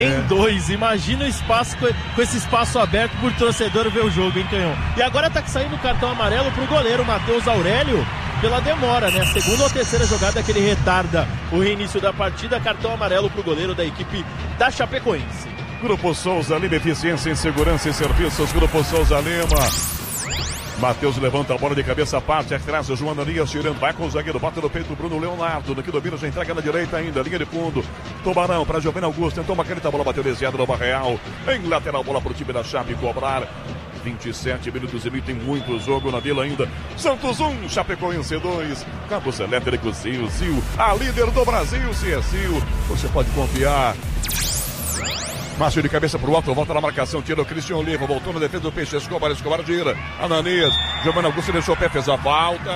Em dois, imagina o espaço com esse espaço aberto por torcedor ver o jogo, hein, Canhão? E agora tá saindo o cartão amarelo pro goleiro Matheus Aurélio pela demora, né? Segunda ou terceira jogada que ele retarda o reinício da partida, cartão amarelo pro goleiro da equipe da Chapecoense. Grupo Souza Lima, eficiência em segurança e serviços. Grupo Souza Lima. Matheus levanta a bola de cabeça, parte atrás, o João Ananias tirando, vai com o zagueiro, bota no peito o Bruno Leonardo, no que domina, já entrega na direita ainda, linha de fundo, Tubarão para Giovanni Augusto, tentou uma caneta, a bola bateu desviada no Barreal, em lateral, bola para o time da Chape cobrar, 27 minutos e meio, tem muito jogo na Vila ainda, Santos 1, Chapecoense 2, Campos Elétricos, Sil, a líder do Brasil, se é Sil, você pode confiar. Márcio de cabeça pro alto, volta na marcação, tira o Cristian Oliva, voltou na defesa do Peixe, Escobar gira, Ananias, Giovanni Augusto deixou o pé, fez a falta.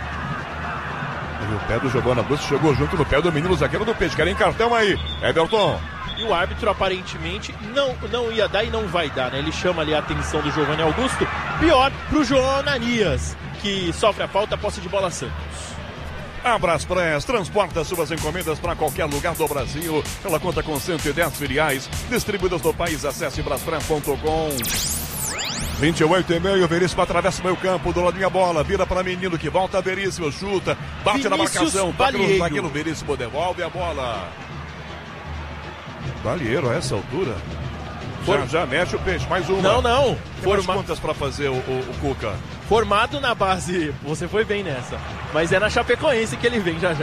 E o pé do Giovanni Augusto chegou junto no pé do menino zagueiro do Peixe, querem cartão aí, Everton. E o árbitro aparentemente não ia dar e não vai dar, né? Ele chama ali a atenção do Giovanni Augusto, pior pro João Ananias, que sofre a falta, posse de bola Santos. A Braspress transporta suas encomendas para qualquer lugar do Brasil. Ela conta com 110 filiais distribuídas no país. Acesse braspress.com. 28,5, Veríssimo atravessa o meio campo, do ladinho a bola, vira para menino que volta, Veríssimo chuta, bate Vinícius na marcação, toca no zagueiro, Veríssimo devolve a bola. Balieiro a essa altura. Já mexe o Peixe, mais uma. Não. Tem mais contas para fazer o Cuca. Formado na base, você foi bem nessa. Mas é na Chapecoense que ele vem já.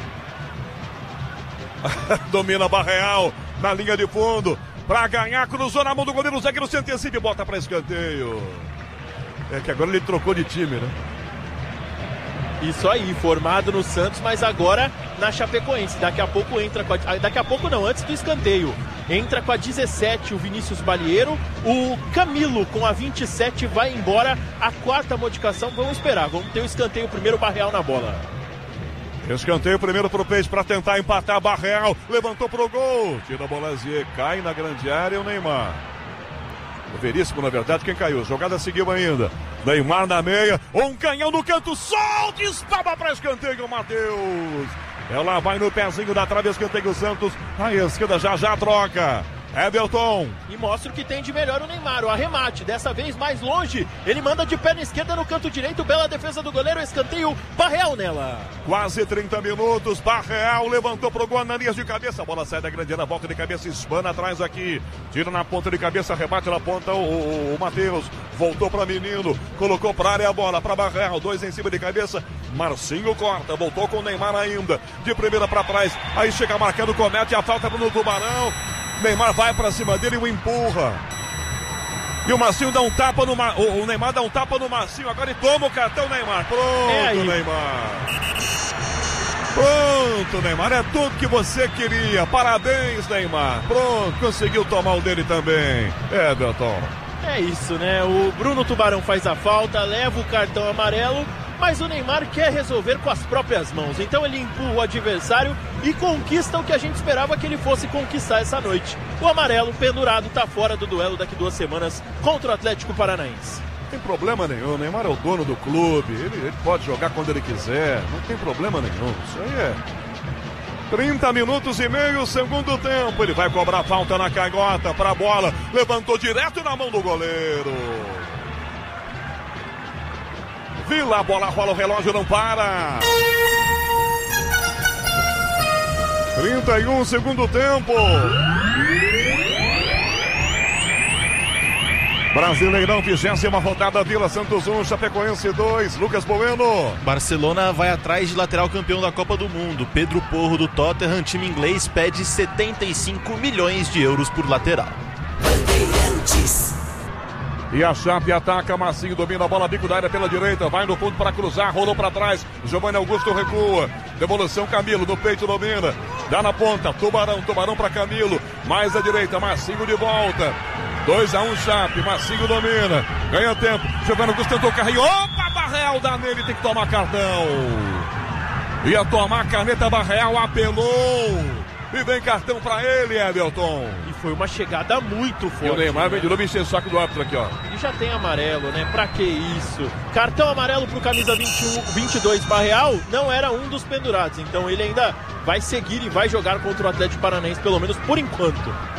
Domina Barreal na linha de fundo. Para ganhar, cruzou na mão do goleiro, o zagueiro se antecipa e bota para escanteio. É que agora ele trocou de time, né? Isso aí, formado no Santos, mas agora na Chapecoense. Daqui a pouco entra com antes do escanteio. Entra com a 17 o Vinícius Balieiro. O Camilo com a 27 vai embora. A quarta modificação, vamos esperar. Vamos ter o escanteio primeiro, Barreal na bola. Escanteio primeiro pro Peixe para tentar empatar. Barreal levantou pro gol. Tira a bola Z, cai na grande área o Neymar. O Veríssimo, na verdade, quem caiu. Jogada seguiu ainda. Neymar na meia. Um canhão no canto. Sol, dispara para escanteio, Matheus. Ela vai no pezinho da trave, escanteio Santos. A esquerda já troca. Everton. E mostra o que tem de melhor o Neymar, o arremate, dessa vez mais longe, ele manda de perna esquerda no canto direito, bela defesa do goleiro, escanteio, Barreal nela. Quase 30 minutos, Barreal levantou pro gol, Ananias de cabeça, a bola sai da grande área, volta de cabeça, espana atrás aqui, tira na ponta de cabeça, rebate na ponta o Matheus, voltou para menino, colocou para área a bola, para Barreal, 2 em cima de cabeça, Marcinho corta, voltou com o Neymar ainda, de primeira para trás, aí chega marcando, comete a falta no Tubarão. Neymar vai pra cima dele e o empurra. E o Marcinho dá um tapa no o Neymar dá um tapa no Marcinho. Agora ele toma o cartão, Neymar. Pronto, Neymar. Pronto, Neymar. É tudo que você queria. Parabéns, Neymar. Pronto, conseguiu tomar o dele também. Everton. É isso, né? O Bruno Tubarão faz a falta, leva o cartão amarelo. Mas o Neymar quer resolver com as próprias mãos. Então ele empurra o adversário e conquista o que a gente esperava que ele fosse conquistar essa noite. O amarelo pendurado está fora do duelo daqui 2 semanas contra o Atlético Paranaense. Não tem problema nenhum. O Neymar é o dono do clube. Ele pode jogar quando ele quiser. Não tem problema nenhum. Isso aí é 30 minutos e meio, segundo tempo. Ele vai cobrar falta na canhota para a bola. Levantou direto na mão do goleiro. Vila, a bola rola, o relógio não para. 31, segundo tempo. Brasileirão, 20ª rodada, Vila Santos 1, Chapecoense 2, Lucas Bueno. Barcelona vai atrás de lateral campeão da Copa do Mundo. Pedro Porro do Tottenham, time inglês, pede 75 milhões de euros por lateral. E a Chape ataca, Marcinho domina a bola, bico da área pela direita, vai no fundo para cruzar, rolou para trás, Giovanni Augusto recua, devolução Camilo, no peito domina, dá na ponta, Tubarão para Camilo, mais à direita, Marcinho de volta, 2-1 Chape, Marcinho domina, ganha tempo, Giovanni Augusto tentou carrinho, opa, Barreal dá nele, tem que tomar cartão, ia tomar caneta, Barreal apelou, e vem cartão para ele, Everton. E foi uma chegada muito forte. E o Neymar vem de novo encher o saco do árbitro aqui, ó. E já tem amarelo, né? Pra que isso? Cartão amarelo pro camisa 22 Barreal, não era um dos pendurados. Então ele ainda vai seguir e vai jogar contra o Atlético Paranaense, pelo menos por enquanto.